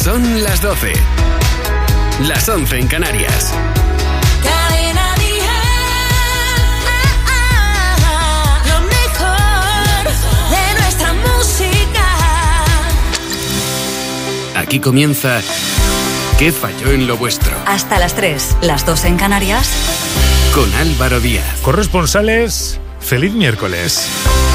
Son las 12. Las 11 en Canarias. Cadena Dial. Lo mejor de nuestra música. Aquí comienza ¿Qué falló en lo vuestro? Hasta las 3, las 2 en Canarias. Con Álvaro Díaz. Corresponsales, feliz miércoles.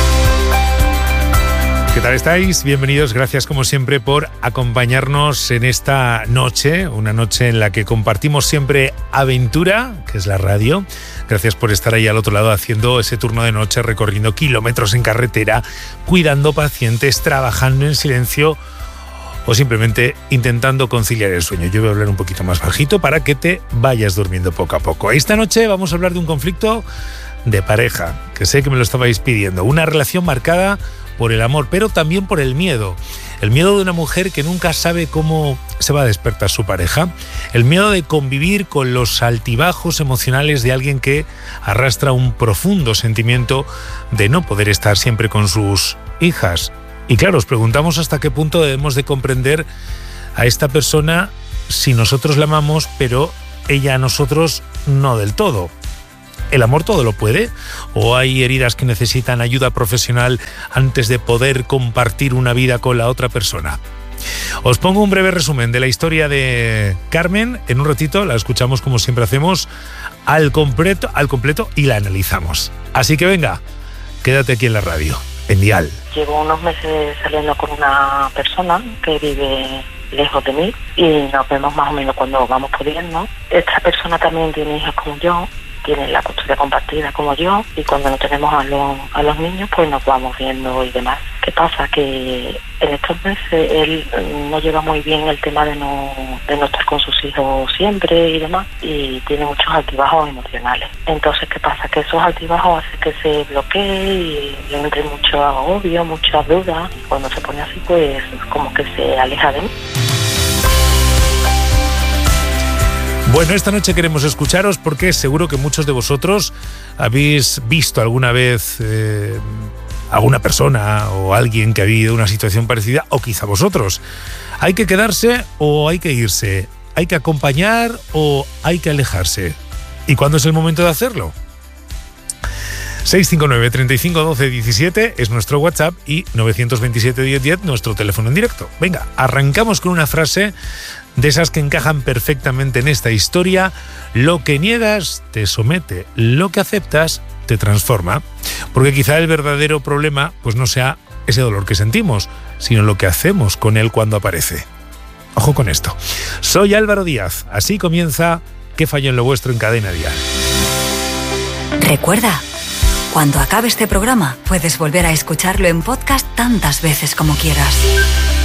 ¿Qué tal estáis? Bienvenidos, gracias como siempre por acompañarnos en esta noche, una noche en la que compartimos siempre aventura, que es la radio. Gracias por estar ahí al otro lado haciendo ese turno de noche, recorriendo kilómetros en carretera, cuidando pacientes, trabajando en silencio o simplemente intentando conciliar el sueño. Yo voy a hablar un poquito más bajito para que te vayas durmiendo poco a poco. Esta noche vamos a hablar de un conflicto de pareja, que sé que me lo estabais pidiendo. Una relación marcada por el amor, pero también por el miedo. El miedo de una mujer que nunca sabe cómo se va a despertar su pareja. El miedo de convivir con los altibajos emocionales de alguien que arrastra un profundo sentimiento de no poder estar siempre con sus hijas. Y claro, os preguntamos hasta qué punto debemos de comprender a esta persona si nosotros la amamos, pero ella a nosotros no del todo. ¿El amor todo lo puede? ¿O hay heridas que necesitan ayuda profesional antes de poder compartir una vida con la otra persona? Os pongo un breve resumen de la historia de Carmen. En un ratito la escuchamos como siempre hacemos al completo y la analizamos. Así que venga, quédate aquí en la radio, en Dial. Llevo unos meses saliendo con una persona que vive lejos de mí y nos vemos más o menos cuando vamos pudiendo. Esta persona también tiene hijas como yo, tienen la custodia compartida como yo, y cuando no tenemos a los niños pues nos vamos viendo y demás. ¿Qué pasa? Que en estos meses él no lleva muy bien el tema de no estar con sus hijos siempre y demás, y tiene muchos altibajos emocionales. Entonces, ¿qué pasa? Que esos altibajos hacen que se bloquee y le entre mucho agobio, muchas dudas, y cuando se pone así pues como que se aleja de mí. Bueno, esta noche queremos escucharos porque seguro que muchos de vosotros habéis visto alguna vez alguna persona o alguien que ha vivido una situación parecida, o quizá vosotros. ¿Hay que quedarse o hay que irse? ¿Hay que acompañar o hay que alejarse? ¿Y cuándo es el momento de hacerlo? 659 35 12 17 es nuestro WhatsApp y 927 10 10 nuestro teléfono en directo. Venga, arrancamos con una frase de esas que encajan perfectamente en esta historia. Lo que niegas te somete, lo que aceptas te transforma. Porque quizá el verdadero problema pues no sea ese dolor que sentimos, sino lo que hacemos con él cuando aparece. Ojo con esto. Soy Álvaro Díaz. Así comienza ¿Qué falló en lo vuestro? En Cadena Dial. Recuerda, cuando acabe este programa puedes volver a escucharlo en podcast tantas veces como quieras.